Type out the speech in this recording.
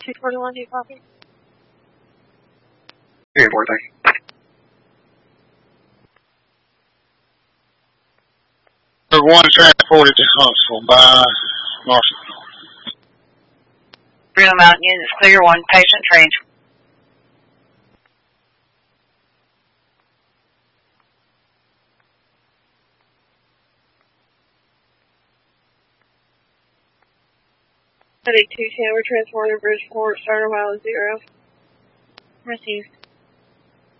241, do you copy? Hey, boy, thank you. One transported to Huntsville by Marshall. Bruno Mountain units clear, one patient transfer. Study 210, we're transporting Bridgeport, starter mile 0. Received.